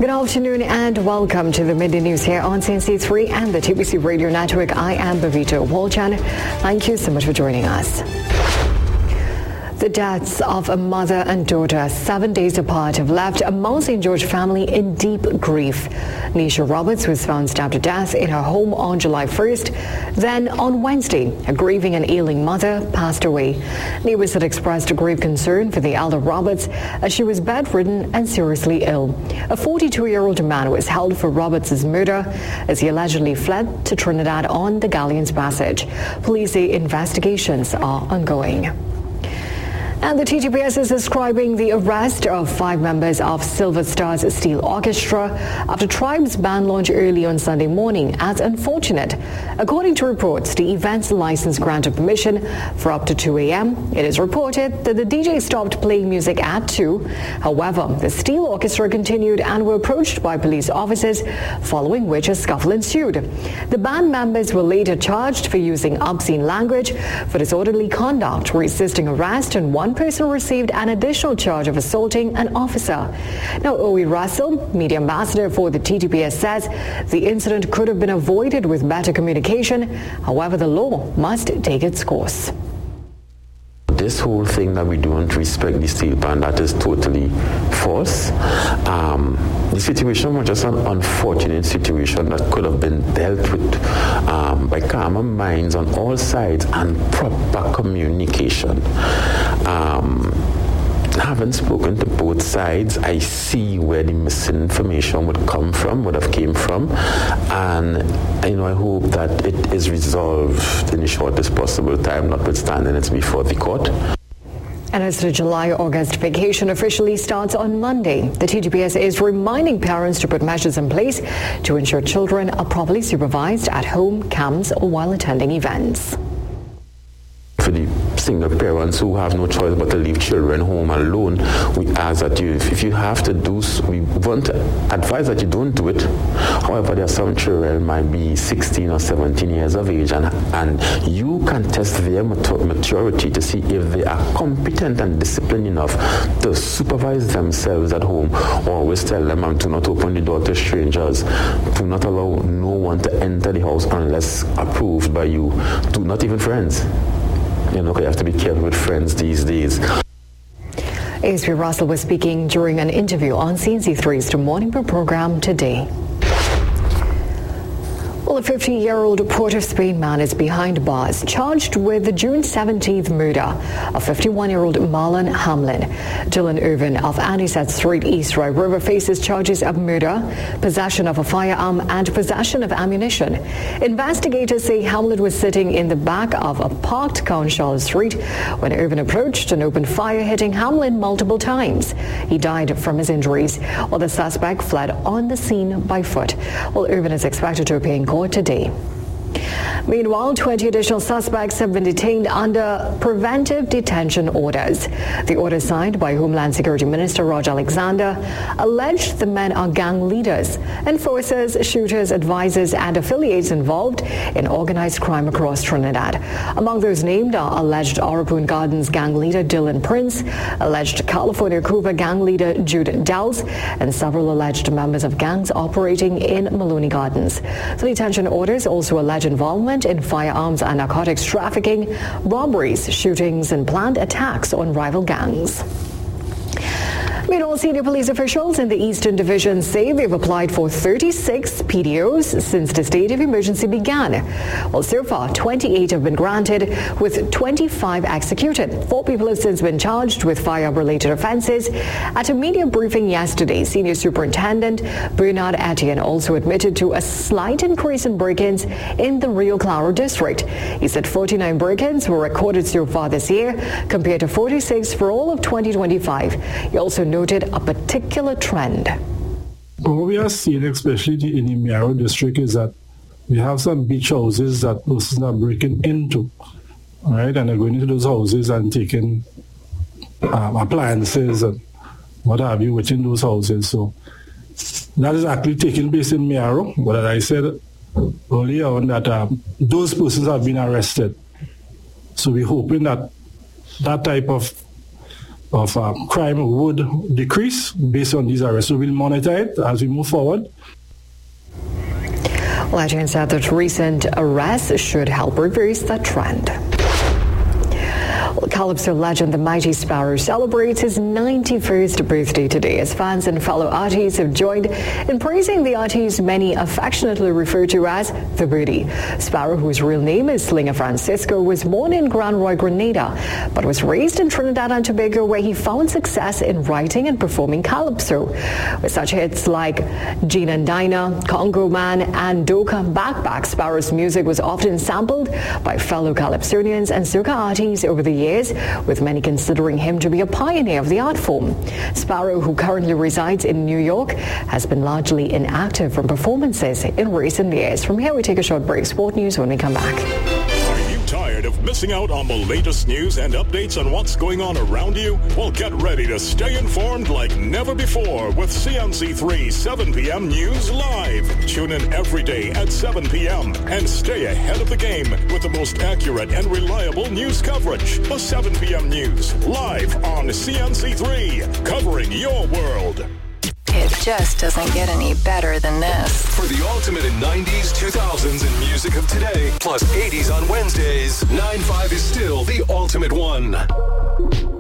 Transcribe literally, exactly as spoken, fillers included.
Good afternoon and welcome to the Midday News here on C N C three and the T B C Radio Network. I am Bavita Walchan. Thank you so much for joining us. The deaths of a mother and daughter seven days apart have left a Mount Saint George family in deep grief. Nisha Roberts was found stabbed to death in her home on July first. Then on Wednesday, a grieving and ailing mother passed away. Neighbors had expressed grave concern for the elder Roberts as she was bedridden and seriously ill. A forty-two-year-old man was held for Roberts' murder as he allegedly fled to Trinidad on the Galleon's Passage. Police say investigations are ongoing. And the T G P S is describing the arrest of five members of Silver Stars Steel Orchestra after Tribe's band launch early on Sunday morning as unfortunate. According to reports, the event's license granted permission for up to two a.m. It is reported that the D J stopped playing music at two. However, the Steel Orchestra continued and were approached by police officers, following which a scuffle ensued. The band members were later charged for using obscene language, for disorderly conduct, resisting arrest, and one person received an additional charge of assaulting an officer. Now, Owe Russell, media ambassador for the T G P S, says the incident could have been avoided with better communication. However, the law must take its course. This whole thing that we don't respect the steel band, that is totally false. Um, the situation was just an unfortunate situation that could have been dealt with um, by calmer minds on all sides and proper communication. Um, Having spoken to both sides, I see where the misinformation would come from, would have came from, and you know I hope that it is resolved in the shortest possible time, notwithstanding it's before the court. And as the July-August vacation officially starts on Monday, the T G P S is reminding parents to put measures in place to ensure children are properly supervised at home, camps, or while attending events. For the single parents who have no choice but to leave children home alone, we ask that you, if you have to do so, we want to advise that you don't do it. However, there are some children who might be sixteen or seventeen years of age, and, and you can test their maturity to see if they are competent and disciplined enough to supervise themselves at home. Always tell them, um, do not open the door to strangers. Do not allow no one to enter the house unless approved by you. Do not even friends. You know, you have to be careful with friends these days. A S P Russell was speaking during an interview on C N C three's The Morning Brew program today. Well, a fifty-year-old Port of Spain man is behind bars, charged with the June seventeenth murder of fifty-one-year-old Marlon Hamlin. Dylan Irvin of Anisette Street, East Rai River faces charges of murder, possession of a firearm, and possession of ammunition. Investigators say Hamlin was sitting in the back of a parked car on Charlotte Street when Irvin approached and opened fire, hitting Hamlin multiple times. He died from his injuries, while the suspect fled on the scene by foot. Well, Irvin is expected to appear in court today. Meanwhile, twenty additional suspects have been detained under preventive detention orders. The orders signed by Homeland Security Minister Roger Alexander alleged the men are gang leaders, enforcers, shooters, advisors, and affiliates involved in organized crime across Trinidad. Among those named are alleged Oropoon Gardens gang leader Dylan Prince, alleged California Cooper gang leader Jude Dells, and several alleged members of gangs operating in Maloney Gardens. The detention orders also allege involvement in firearms and narcotics trafficking, robberies, shootings, and planned attacks on rival gangs. Meanwhile, senior police officials in the Eastern Division say they've applied for thirty-six P D Os since the state of emergency began. Well, so far, twenty-eight have been granted, with twenty-five executed. Four people have since been charged with firearm-related offenses. At a media briefing yesterday, Senior Superintendent Bernard Etienne also admitted to a slight increase in break-ins in the Rio Claro district. He said forty-nine break-ins were recorded so far this year, compared to forty-six for all of twenty twenty-five. He also noted a particular trend. What we are seeing, especially in the Miaro district, is that we have some beach houses that persons are breaking into, right? And they're going into those houses and taking um, appliances and what have you within those houses. So that is actually taking place in Miaro. But as I said earlier on, that um, those persons have been arrested. So we're hoping that that type of of um, crime would decrease based on these arrests. So we'll monitor it as we move forward. Legend said that recent arrests should help reverse that trend. Calypso legend The Mighty Sparrow celebrates his ninety-first birthday today as fans and fellow artists have joined in praising the artist many affectionately refer to as the Birdie. Sparrow, whose real name is Slinger Francisco, was born in Grand Roy, Grenada, but was raised in Trinidad and Tobago, where he found success in writing and performing calypso. With such hits like Gina and Dinah, Congo Man, and Doka Backpack, Sparrow's music was often sampled by fellow calypsonians and soca artists over the years, with many considering him to be a pioneer of the art form. Sparrow, who currently resides in New York, has been largely inactive from performances in recent years. From here, we take a short break. Sport news when we come back. Are you tired of missing out on the latest news and updates on what's going on around you? Well, get ready to stay informed like never before with C N C three seven p.m. News Live. Tune in every day at seven p.m. and stay ahead of the game with the most accurate and reliable news coverage. The seven p.m. News Live on C N C three, covering your world. It just doesn't get any better than this. For the ultimate in nineties, two thousands, and music of today, plus eighties on Wednesdays, nine five is still the ultimate one.